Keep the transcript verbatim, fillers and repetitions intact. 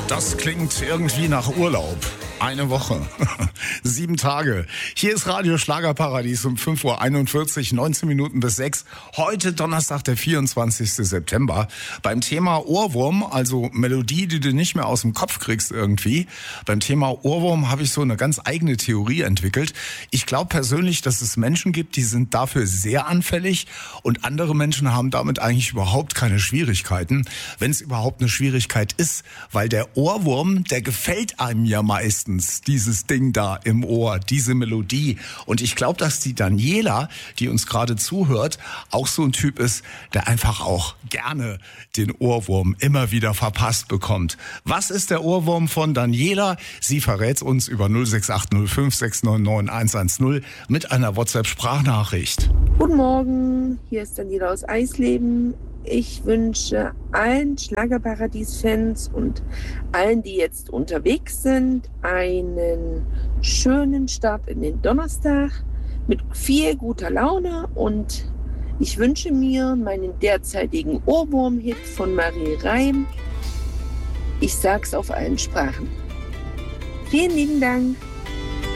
Das klingt irgendwie nach Urlaub. Eine Woche. Sieben Tage. Hier ist Radio Schlagerparadies um fünf Uhr einundvierzig, neunzehn Minuten bis sechs. Heute Donnerstag, der vierundzwanzigsten September. Beim Thema Ohrwurm, also Melodie, die du nicht mehr aus dem Kopf kriegst irgendwie. Beim Thema Ohrwurm habe ich so eine ganz eigene Theorie entwickelt. Ich glaube persönlich, dass es Menschen gibt, die sind dafür sehr anfällig und andere Menschen haben damit eigentlich überhaupt keine Schwierigkeiten, wenn es überhaupt eine Schwierigkeit ist. Weil der Ohrwurm, der gefällt einem ja meistens. Dieses Ding da im Ohr, diese Melodie. Und ich glaube, dass die Daniela, die uns gerade zuhört, auch so ein Typ ist, der einfach auch gerne den Ohrwurm immer wieder verpasst bekommt. Was ist der Ohrwurm von Daniela? Sie verrät uns über null sechs acht null fünf sechs neun neun eins eins null mit einer WhatsApp-Sprachnachricht. Guten Morgen, hier ist Daniela aus Eisleben. Ich wünsche allen Schlagerparadies-Fans und allen, die jetzt unterwegs sind, einen schönen Start in den Donnerstag mit viel guter Laune. Und ich wünsche mir meinen derzeitigen Ohrwurm-Hit von Marie Reim. Ich sag's auf allen Sprachen. Vielen lieben Dank.